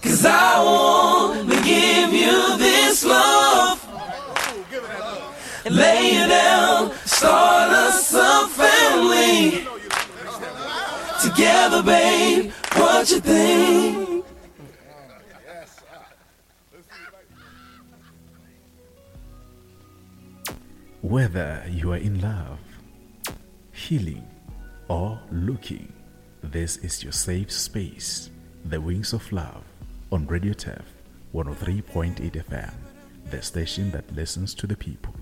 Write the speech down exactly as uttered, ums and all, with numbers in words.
'cause I want to give you this love. And lay it down, start us a family. Together, babe, what you think? Whether you are in love, healing, or looking, this is your safe space. The Wings of Love on Radio T E F one oh three point eight F M, the station that listens to the people.